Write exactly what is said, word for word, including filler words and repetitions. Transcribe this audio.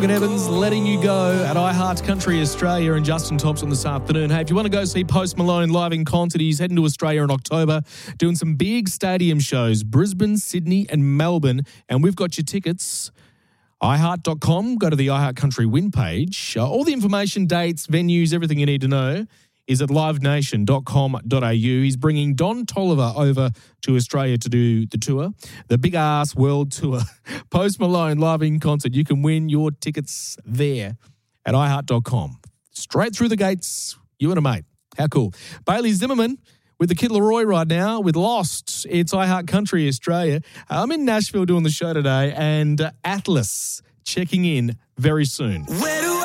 Evans letting you go at iHeart Country Australia and Justin Thompson this afternoon. Hey, if you want to go see Post Malone live in concert, he's heading to Australia in October, doing some big stadium shows, Brisbane, Sydney and Melbourne, and we've got your tickets. i heart dot com, go to the iHeart Country win page. Uh, all the information, dates, venues, everything you need to know is at live nation dot com dot a u. He's bringing Don Toliver over to Australia to do the tour, the Big Ass World Tour. Post Malone live in concert. You can win your tickets there at i heart dot com. Straight through the gates, you and a mate. How cool. Bailey Zimmerman with the Kid Laroi right now with Lost. It's iHeart Country Australia. I'm in Nashville doing the show today, and uh, Atlas checking in very soon. Where do